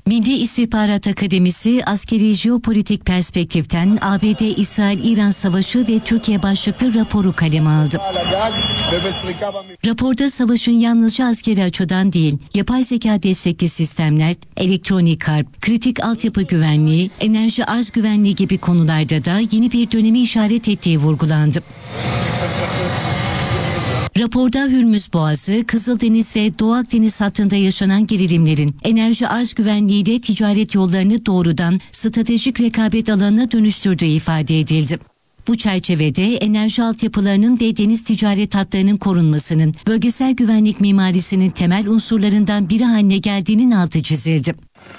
Milli İstihbarat Akademisi, askeri jeopolitik perspektiften ABD-İsrail-İran Savaşı ve Türkiye başlıklı raporu kaleme aldı. Raporda savaşın yalnızca askeri açıdan değil, yapay zeka destekli sistemler, elektronik harp, kritik altyapı güvenliği, enerji arz güvenliği gibi konularda da yeni bir dönemi işaret ettiği vurgulandı. Raporda Hürmüz Boğazı, Kızıldeniz ve Doğu Akdeniz hattında yaşanan gerilimlerin enerji arz güvenliğiyle ticaret yollarını doğrudan stratejik rekabet alanına dönüştürdüğü ifade edildi. Bu çerçevede enerji altyapılarının ve deniz ticaret hatlarının korunmasının bölgesel güvenlik mimarisinin temel unsurlarından biri haline geldiğinin altı çizildi.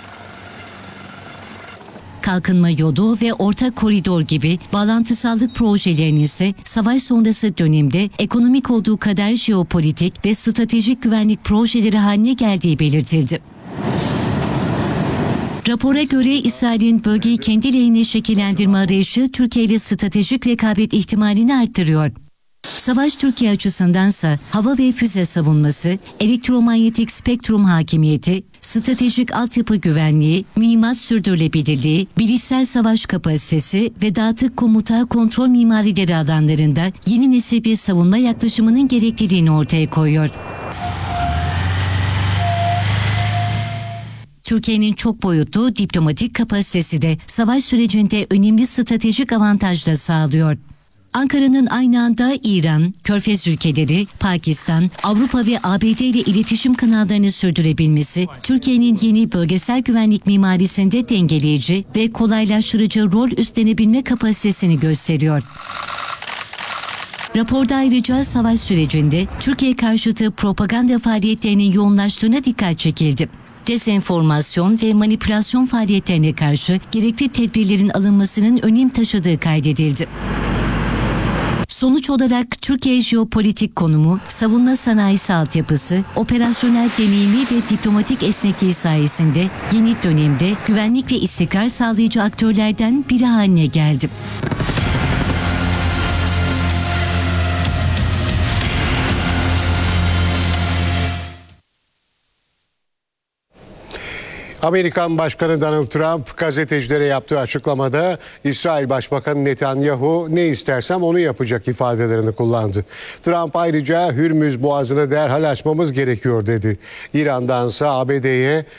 Kalkınma yolu ve ortak koridor gibi bağlantısallık projelerinin ise savaş sonrası dönemde ekonomik olduğu kadar jeopolitik ve stratejik güvenlik projeleri haline geldiği belirtildi. Rapora göre İsrail'in bölgeyi kendi lehine şekillendirme arayışı Türkiye ile stratejik rekabet ihtimalini arttırıyor. Savaş Türkiye açısındansa hava ve füze savunması, elektromanyetik spektrum hakimiyeti, stratejik altyapı güvenliği, mühimmat sürdürülebilirliği, bilişsel savaş kapasitesi ve dağıtık komuta kontrol mimarileri alanlarında yeni nesil bir savunma yaklaşımının gerekliliğini ortaya koyuyor. Türkiye'nin çok boyutlu diplomatik kapasitesi de savaş sürecinde önemli stratejik avantajlar sağlıyor. Ankara'nın aynı anda İran, Körfez ülkeleri, Pakistan, Avrupa ve ABD ile iletişim kanallarını sürdürebilmesi, Türkiye'nin yeni bölgesel güvenlik mimarisinde dengeleyici ve kolaylaştırıcı rol üstlenebilme kapasitesini gösteriyor. Raporda ayrıca savaş sürecinde Türkiye karşıtı propaganda faaliyetlerinin yoğunlaştığına dikkat çekildi. Dezenformasyon ve manipülasyon faaliyetlerine karşı gerekli tedbirlerin alınmasının önem taşıdığı kaydedildi. Sonuç olarak Türkiye jeopolitik konumu, savunma sanayisi altyapısı, operasyonel deneyimi ve diplomatik esnekliği sayesinde yeni dönemde güvenlik ve istikrar sağlayıcı aktörlerden biri haline geldi. Amerikan Başkanı Donald Trump gazetecilere yaptığı açıklamada İsrail Başbakanı Netanyahu ne istersem onu yapacak ifadelerini kullandı. Trump ayrıca Hürmüz Boğazı'nı derhal açmamız gerekiyor dedi. İran'dansa ABD'ye